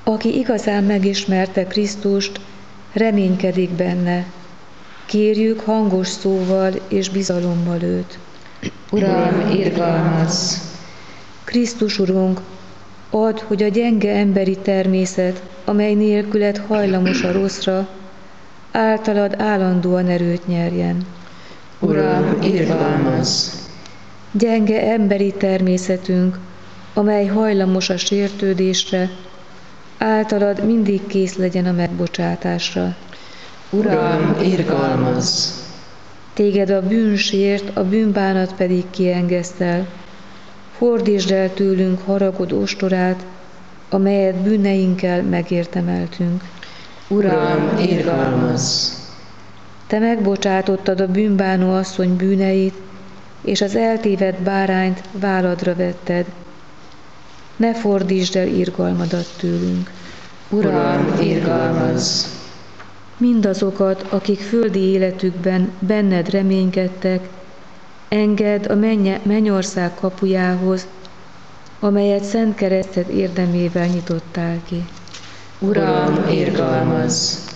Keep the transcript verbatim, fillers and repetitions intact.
Aki igazán megismerte Krisztust, reménykedik benne. Kérjük hangos szóval és bizalommal őt. Uram, irgalmazz! Krisztus Urunk, add, hogy a gyenge emberi természet, amely nélküled hajlamos a rosszra, általad állandóan erőt nyerjen. Uram, irgalmazz! Gyenge emberi természetünk, amely hajlamos a sértődésre, általad mindig kész legyen a megbocsátásra. Uram, irgalmazz! Téged a bűn sért, a bűnbánat pedig kiengesztel. Fordítsd el tőlünk haragod ostorát, amelyet bűneinkkel megértemeltünk. Uram, irgalmazz! Te megbocsátottad a bűnbánó asszony bűneit, és az eltévedt bárányt válladra vetted. Ne fordítsd el irgalmadat tőlünk. Uram, irgalmazz! Mindazokat, akik földi életükben benned reménykedtek, engedd a mennye, mennyország kapujához, amelyet szent kereszted érdemével nyitottál ki. Uram, irgalmazz!